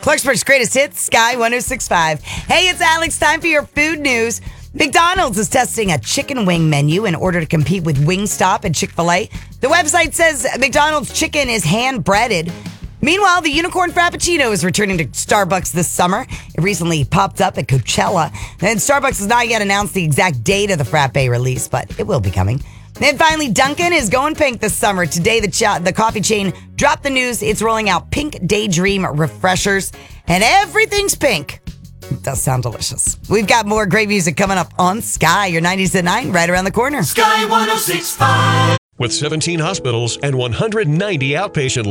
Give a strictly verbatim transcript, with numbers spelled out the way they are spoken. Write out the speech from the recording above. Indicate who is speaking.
Speaker 1: Clarksburg's greatest hits, Sky one oh six point five. Hey, it's Alex. Time for your food news. McDonald's is testing a chicken wing menu in order to compete with Wingstop and Chick-fil-A. The website says McDonald's chicken is hand-breaded. Meanwhile, the Unicorn Frappuccino is returning to Starbucks this summer. It recently popped up at Coachella. And Starbucks has not yet announced the exact date of the frappe release, but it will be coming. And finally, Dunkin' is going pink this summer. Today, the, ch- the coffee chain dropped the news. It's rolling out pink Daydream refreshers, and everything's pink. It does sound delicious. We've got more great music coming up on Sky, your nineties at nine, right around the corner.
Speaker 2: Sky one oh six point five.
Speaker 3: With seventeen hospitals and one hundred ninety outpatient